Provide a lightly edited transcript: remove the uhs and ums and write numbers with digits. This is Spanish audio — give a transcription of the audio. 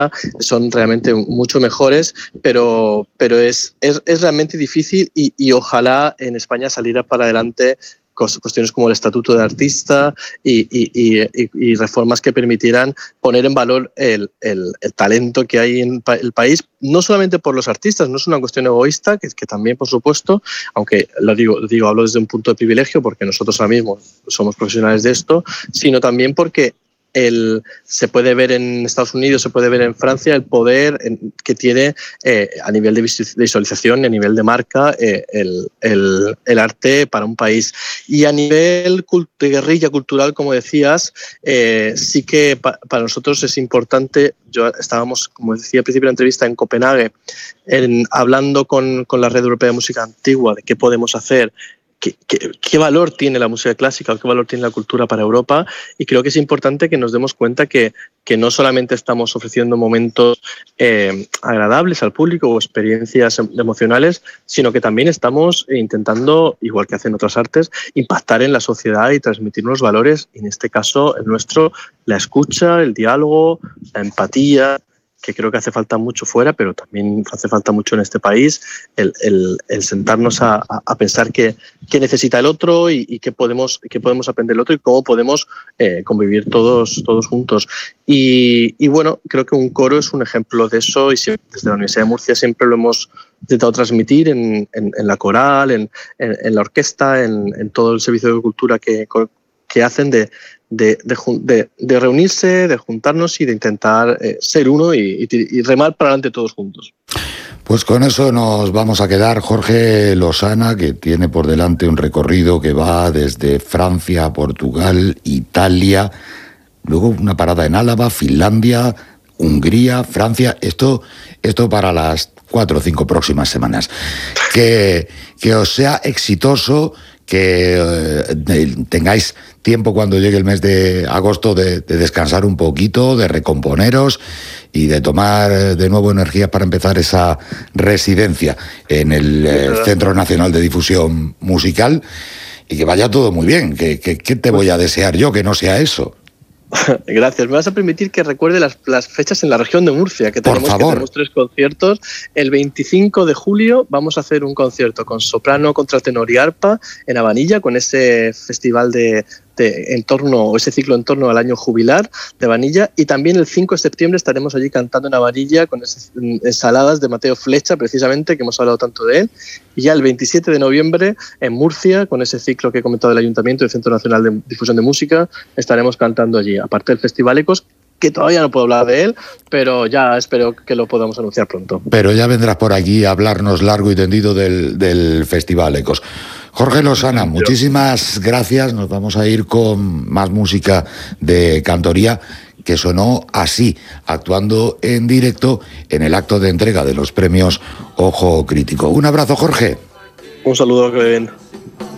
son realmente mucho mejores, pero es realmente difícil y ojalá en España saliera para adelante cuestiones como el estatuto de artista y reformas que permitieran poner en valor el talento que hay en el país, no solamente por los artistas, no es una cuestión egoísta, que también, por supuesto, aunque hablo desde un punto de privilegio, porque nosotros ahora mismo somos profesionales de esto, sino también porque se puede ver en Estados Unidos, se puede ver en Francia el poder que tiene a nivel de visualización y a nivel de marca el arte para un país. Y a nivel de guerrilla cultural, como decías, sí que para nosotros es importante. Estábamos, como decía al principio de la entrevista, en Copenhague, hablando con la Red Europea de Música Antigua de qué podemos hacer. ¿Qué valor tiene la música clásica o qué valor tiene la cultura para Europa? Y creo que es importante que nos demos cuenta que no solamente estamos ofreciendo momentos agradables al público o experiencias emocionales, sino que también estamos intentando, igual que hacen otras artes, impactar en la sociedad y transmitir unos valores, y en este caso el nuestro, la escucha, el diálogo, la empatía, que creo que hace falta mucho fuera, pero también hace falta mucho en este país, el sentarnos a pensar qué necesita el otro y qué podemos aprender del otro y cómo podemos convivir todos juntos. Y bueno, creo que un coro es un ejemplo de eso, y desde la Universidad de Murcia siempre lo hemos intentado transmitir en la coral, en la orquesta, en todo el servicio de cultura que hacen de reunirse, de juntarnos y de intentar ser uno y remar para adelante todos juntos. Pues con eso nos vamos a quedar. Jorge Losana, que tiene por delante un recorrido que va desde Francia, Portugal, Italia, luego una parada en Álava, Finlandia, Hungría, Francia. Esto para las 4 o 5 próximas semanas. Que os sea exitoso, que tengáis tiempo cuando llegue el mes de agosto de descansar un poquito, de recomponeros y de tomar de nuevo energía para empezar esa residencia en el Centro Nacional de Difusión Musical, y que vaya todo muy bien. ¿Qué te voy a desear yo que no sea eso? Gracias. Me vas a permitir que recuerde las fechas en la región de Murcia, que tenemos 3 conciertos. El 25 de julio vamos a hacer un concierto con soprano, contratenor y arpa en Habanilla, con ese festival ese ciclo en torno al año jubilar de Habanilla, y también el 5 de septiembre estaremos allí cantando en Habanilla con esas ensaladas de Mateo Flecha, precisamente, que hemos hablado tanto de él, y ya el 27 de noviembre en Murcia, con ese ciclo que he comentado del Ayuntamiento y el Centro Nacional de Difusión de Música, estaremos cantando allí, aparte del Festival Ecos, que todavía no puedo hablar de él, pero ya espero que lo podamos anunciar pronto. Pero ya vendrás por aquí a hablarnos largo y tendido del Festival Ecos. Jorge Losana, muchísimas gracias. Nos vamos a ir con más música de cantoría, que sonó así, actuando en directo en el acto de entrega de los premios Ojo Crítico. Un abrazo, Jorge. Un saludo, que bien.